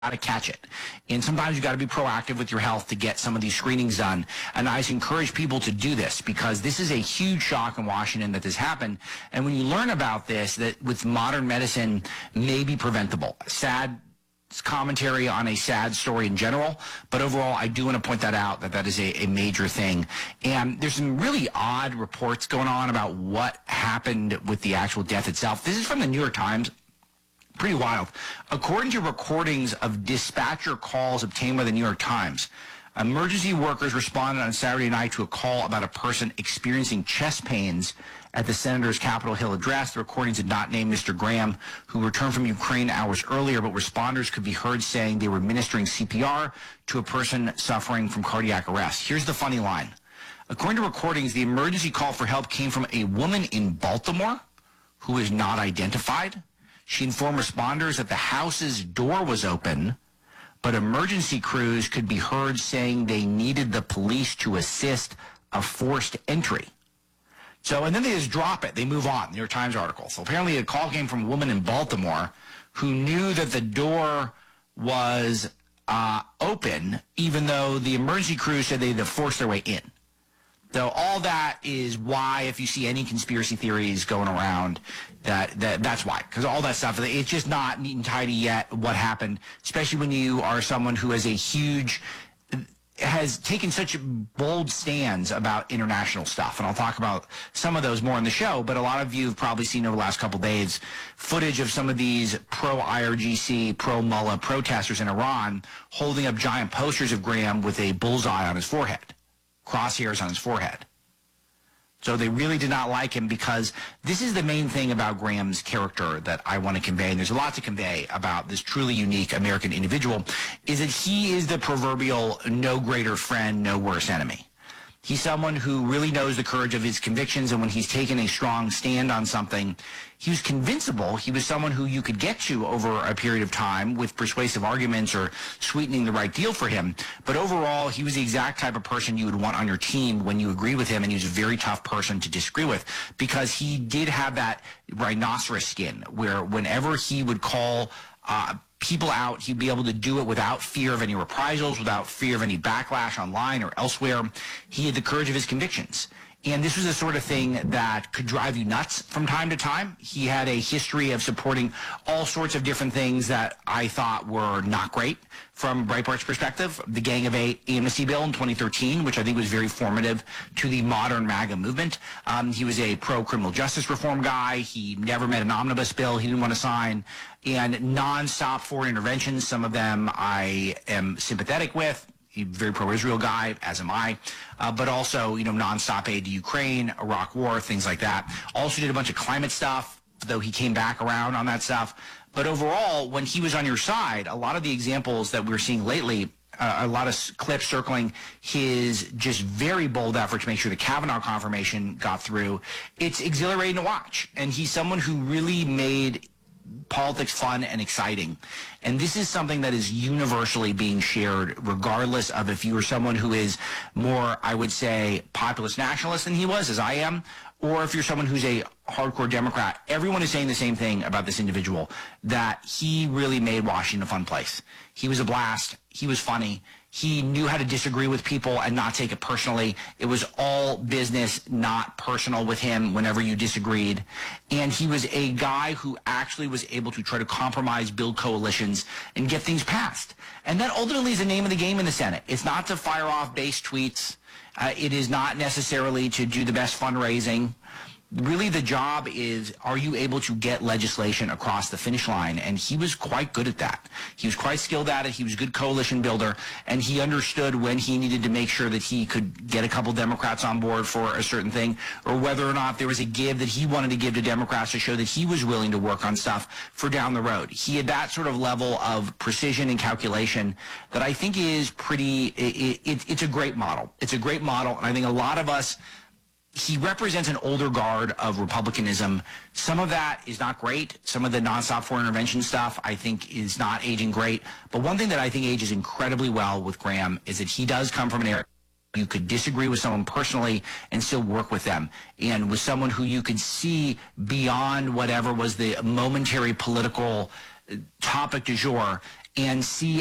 to catch it. And sometimes you got to be proactive with your health to get some of these screenings done. And I encourage people to do this because this is a huge shock in Washington that this happened. And when you learn about this, that with modern medicine may be preventable. Sad commentary on a sad story in general, but overall I do want to point that out, that is a major thing. And there's some really odd reports going on about what happened with the actual death itself. This is from the New York Times. Pretty wild. According to recordings of dispatcher calls obtained by the New York Times, emergency workers responded on Saturday night to a call about a person experiencing chest pains at the senator's Capitol Hill address. The recordings did not name Mr. Graham, who returned from Ukraine hours earlier, but responders could be heard saying they were administering CPR to a person suffering from cardiac arrest. Here's the funny line. According to recordings, the emergency call for help came from a woman in Baltimore who is not identified. She informed responders that the house's door was open, but emergency crews could be heard saying they needed the police to assist a forced entry. So, and then they just drop it. They move on, New York Times article. So apparently a call came from a woman in Baltimore who knew that the door was open, even though the emergency crews said they had to force their way in. So all that is why, if you see any conspiracy theories going around, that's why. Because all that stuff, it's just not neat and tidy yet what happened, especially when you are someone who has taken such bold stands about international stuff. And I'll talk about some of those more in the show, but a lot of you have probably seen over the last couple of days footage of some of these pro-IRGC, pro-Mullah protesters in Iran holding up giant posters of Graham with a bullseye on his forehead. Crosshairs on his forehead. So they really did not like him because this is the main thing about Graham's character that I want to convey, and there's a lot to convey about this truly unique American individual, is that he is the proverbial no greater friend, no worse enemy. He's someone who really knows the courage of his convictions, and when he's taken a strong stand on something, he was convincible. He was someone who you could get to over a period of time with persuasive arguments or sweetening the right deal for him. But overall, he was the exact type of person you would want on your team when you agree with him, and he was a very tough person to disagree with because he did have that rhinoceros skin where whenever he would call people out, he'd be able to do it without fear of any reprisals, without fear of any backlash online or elsewhere. He had the courage of his convictions. And this was the sort of thing that could drive you nuts from time to time. He had a history of supporting all sorts of different things that I thought were not great from Breitbart's perspective. The Gang of Eight amnesty bill in 2013, which I think was very formative to the modern MAGA movement. He was a pro-criminal justice reform guy. He never met an omnibus bill he didn't want to sign. And nonstop foreign interventions, some of them I am sympathetic with. He's a very pro-Israel guy, as am I, but also, nonstop aid to Ukraine, Iraq war, things like that. Also did a bunch of climate stuff, though he came back around on that stuff. But overall, when he was on your side, a lot of the examples that we're seeing lately, a lot of clips circling his just very bold effort to make sure the Kavanaugh confirmation got through, it's exhilarating to watch. And he's someone who really made politics fun and exciting. And this is something that is universally being shared, regardless of if you are someone who is more, I would say, populist nationalist than he was, as I am, or if you're someone who's a hardcore Democrat. Everyone is saying the same thing about this individual, that he really made Washington a fun place. He was a blast. He was funny. He knew how to disagree with people and not take it personally. It was all business, not personal with him whenever you disagreed. And he was a guy who actually was able to try to compromise, build coalitions, and get things passed. And that ultimately is the name of the game in the Senate. It's not to fire off base tweets. It is not necessarily to do the best fundraising. Really, the job is, are you able to get legislation across the finish line? And he was quite good at that. He was quite skilled at it. He was a good coalition builder, and he understood when he needed to make sure that he could get a couple Democrats on board for a certain thing, or whether or not there was a give that he wanted to give to Democrats to show that he was willing to work on stuff for down the road. He had that sort of level of precision and calculation that I think is pretty, it's a great model. It's a great model, and I think a lot of us, he represents an older guard of Republicanism. Some of that is not great. Some of the nonstop foreign intervention stuff I think is not aging great. But one thing that I think ages incredibly well with Graham is that he does come from an era you could disagree with someone personally and still work with them, and with someone who you could see beyond whatever was the momentary political topic du jour and see